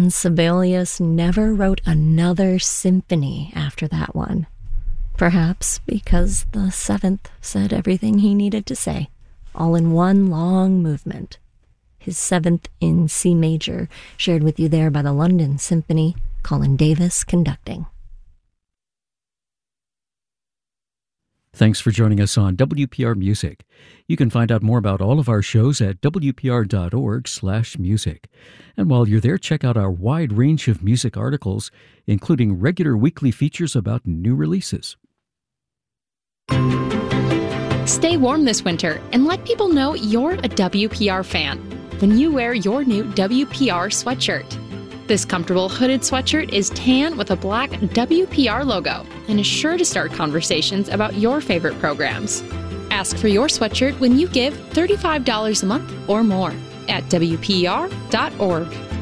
And Sibelius never wrote another symphony after that one. Perhaps because the seventh said everything he needed to say, all in one long movement. His seventh in C major, shared with you there by the London Symphony, Colin Davis conducting. Thanks for joining us on WPR Music. You can find out more about all of our shows at wpr.org/music. And while you're there, check out our wide range of music articles, including regular weekly features about new releases. Stay warm this winter and let people know you're a WPR fan when you wear your new WPR sweatshirt. This comfortable hooded sweatshirt is tan with a black WPR logo and is sure to start conversations about your favorite programs. Ask for your sweatshirt when you give $35 a month or more at WPR.org.